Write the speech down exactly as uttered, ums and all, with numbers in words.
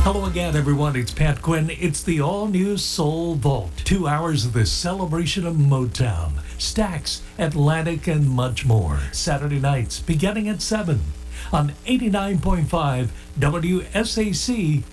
Hello again, everyone. It's Pat Quinn. It's the all-new Soul Vault. Two hours of the celebration of Motown, Stax, Atlantic, and much more. Saturday nights beginning at seven on eighty-nine point five W S A C